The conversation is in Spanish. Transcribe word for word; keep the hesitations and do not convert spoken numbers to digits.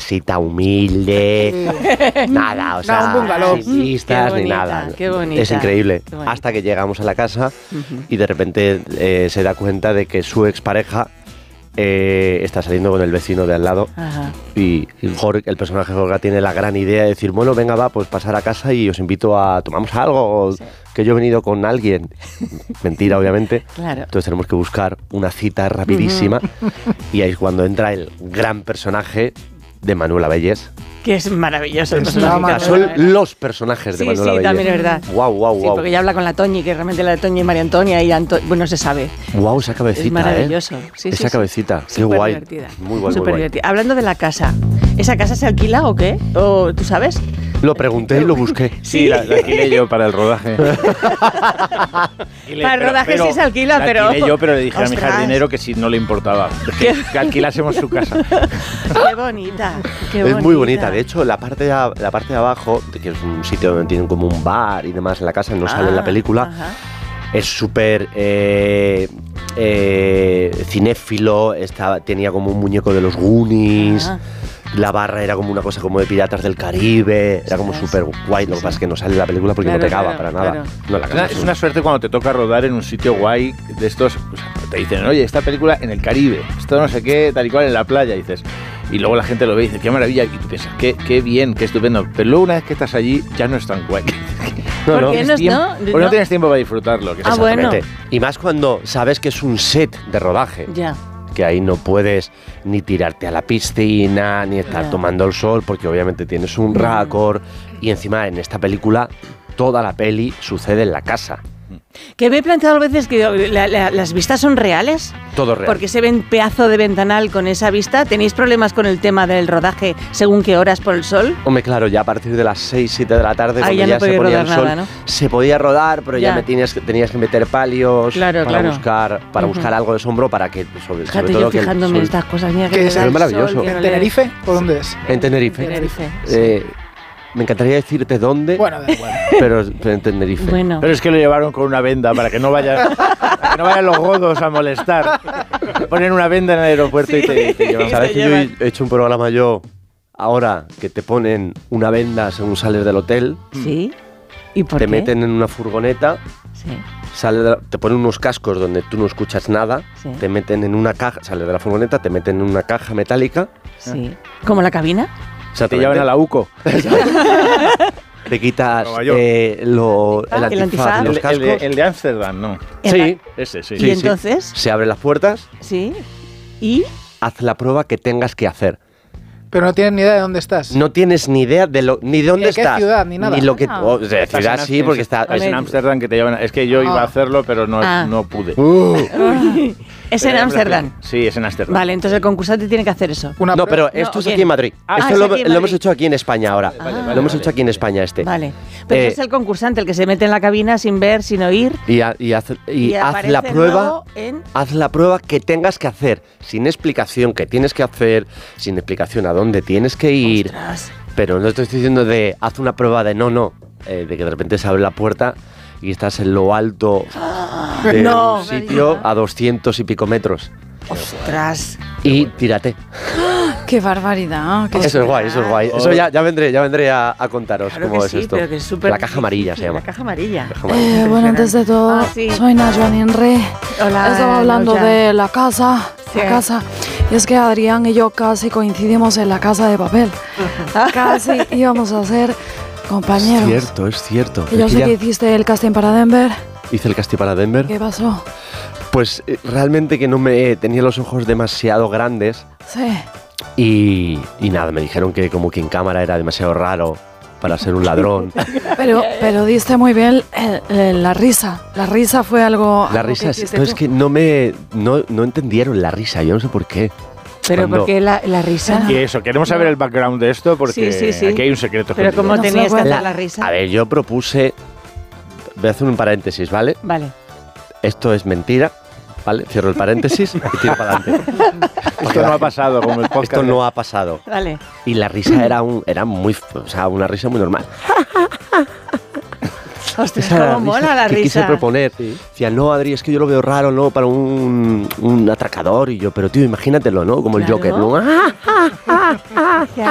casita humilde, nada, o sea, no, sin vistas ni nada. Qué bonita. Es increíble. Qué bonita. Hasta que llegamos a la casa uh-huh. y de repente eh, se da cuenta de que su expareja eh, está saliendo con el vecino de al lado. Ajá. Y, y Jorge, el personaje Jorge tiene la gran idea de decir, bueno, venga, va, pues pasar a casa y os invito a tomamos algo, sí. que yo he venido con alguien. Mentira, obviamente. Claro. Entonces tenemos que buscar una cita rapidísima uh-huh. y ahí es cuando entra el gran personaje de Manuel Abelles. Que es maravilloso. El personaje. Son los personajes de sí, Manuel sí, Abelles. Sí, también es verdad. Wow, wow, sí, wow. porque ya habla con la Toñi, que realmente la Toñi y María Antonia y Anto... bueno, se sabe. Wow, esa cabecita, es maravilloso. ¿eh? Sí, esa sí, cabecita, sí. qué Súper guay. Divertida. Muy guay, Súper muy guay. divertida. Hablando de la casa, ¿esa casa se alquila o qué? ¿O tú sabes? Lo pregunté y lo busqué. Sí, sí la, la alquilé yo para el rodaje. Para el rodaje pero, sí se alquila, la pero... La alquilé yo, pero le dije Ostras. a mi jardinero que si no le importaba, que, que alquilásemos su casa. Qué bonita, qué es bonita. muy bonita. De hecho, la parte de, la parte de abajo, que es un sitio donde tienen como un bar y demás en la casa, no ah, sale en la película, ajá. es súper eh, eh, cinéfilo, estaba, tenía como un muñeco de los Goonies... Ah. La barra era como una cosa como de Piratas del Caribe, era como súper guay, lo que pasa es que no sale en la película porque claro, no pegaba claro, para nada. Claro. No, la es, una, es una suerte cuando te toca rodar en un sitio guay de estos, pues, te dicen, oye, esta película en el Caribe, esto no sé qué, tal y cual en la playa, y dices, y luego la gente lo ve y dice, qué maravilla, y tú piensas, qué, qué bien, qué estupendo, pero luego una vez que estás allí ya no es tan guay. No, ¿Por no, qué no, tiempo, no, porque no, no tienes tiempo para disfrutarlo. Que ah, bueno. Y más cuando sabes que es un set de rodaje. Ya. Que ahí no puedes ni tirarte a la piscina, ni estar yeah. tomando el sol, porque obviamente tienes un récord. Y encima en esta película, toda la peli sucede en la casa. Que me he planteado a veces que la, la, las vistas son reales. Todo real. Porque se ven pedazo de ventanal con esa vista. ¿Tenéis problemas con el tema del rodaje según qué horas por el sol? Hombre, claro, ya a partir de las seis, siete de la tarde, Ahí cuando ya, ya, no se ponía el sol, nada, ¿no? se podía rodar, pero ya, ya me tenías, tenías que meter palios claro, para, claro. Buscar, para uh-huh. buscar algo de sombro para que, sobre, Fíjate, sobre todo yo que fijándome en estas cosas. Mira, que que es maravilloso. Sol, ¿En Tenerife? ¿O dónde es? En Tenerife. En Tenerife. Eh, Me encantaría decirte dónde, bueno, da igual. pero, pero en Tenerife. Bueno. Pero es que lo llevaron con una venda para que no vayan, para que no vayan los godos a molestar. Ponen una venda en el aeropuerto sí. y te, te llevan. ¿Sabes te que llevan? Yo he hecho un programa yo ahora que te ponen una venda según sales del hotel? Sí. ¿Y por te qué? meten en una furgoneta. Sí. Sale de la, te ponen unos cascos donde tú no escuchas nada. Sí. Te meten en una caja, sales de la furgoneta, te meten en una caja metálica. Sí. ¿Como la cabina? O sea, te llevan a la U C O. Te quitas eh, lo, el antifaz, el antifaz. los cascos. El, el de Ámsterdam, ¿no? Sí. Ese, sí. ¿Y sí, entonces? Sí. Se abren las puertas. Sí. ¿Y? Haz la prueba que tengas que hacer. Pero no tienes ni idea de dónde estás. No tienes ni idea de lo, ni de dónde ni de estás. Qué ciudad, ni nada. Ni lo que, ah. oh, de ciudad sí, en, porque está... Es en Ámsterdam que te llevan... Es que yo ah. iba a hacerlo, pero no, ah. no pude. Uh. ¿Es en Ámsterdam? Sí, es en Ámsterdam. Vale, entonces el concursante tiene que hacer eso. Una no, pero esto no, es aquí en Madrid. Ah, esto es lo, aquí en lo Madrid. hemos hecho aquí en España ahora. Vale, vale, lo hemos vale. hecho aquí en España este. Vale. Pero eh, es el concursante, el que se mete en la cabina sin ver, sin oír. Y, a, y, haz, y, y haz la prueba. En... Haz la prueba que tengas que hacer. Sin explicación que tienes que hacer. Sin explicación a dónde tienes que ir. Ostras. Pero no te estoy diciendo de haz una prueba de no, no. Eh, de que de repente se abre la puerta y estás en lo alto de no, un sitio a doscientos y pico metros. Ostras. Y tírate. ¡Qué barbaridad! Qué eso es guay, eso es guay. Eso ya, ya vendré, ya vendré a, a contaros claro cómo es sí, esto. Pero que es super la caja amarilla se llama. La caja amarilla. Caja amarilla. Eh, bueno, antes de todo, ah, sí. soy Najwa Ninre. Hola. Estaba hablando Noja. de la casa. Sí. La casa. Y es que Adrián y yo casi coincidimos en la Casa de Papel. Casi íbamos a ser compañeros. Es cierto, es cierto. Y yo sé que hiciste el casting para Denver. Hice el casting para Denver. ¿Qué pasó? Pues eh, realmente que no me tenía los ojos demasiado grandes. Sí. Y, y nada, me dijeron que como que en cámara era demasiado raro para ser un ladrón. Pero, pero diste muy bien el, el, la risa. La risa fue algo. La algo risa, que es, no, es que no me no, no entendieron la risa, yo no sé por qué. Pero Cuando... ¿por qué la, la risa? Y eso, queremos saber el background de esto porque sí, sí, sí. aquí hay un secreto. Pero ¿cómo no tenías que hacer la, la risa? A ver, yo propuse... Voy a hacer un paréntesis, ¿vale? Vale. Esto es mentira, ¿vale? Cierro el paréntesis y tiro para adelante. Esto no ha pasado como el podcast. Esto no ha pasado. Vale. Y la risa era un era muy... O sea, una risa muy normal. Ostras, cómo mola la que risa. quise proponer. Sí. Decía, no, Adri, es que yo lo veo raro, ¿no? Para un, un atracador. Y yo, pero tío, imagínatelo, ¿no? Como el claro. Joker, ¿no?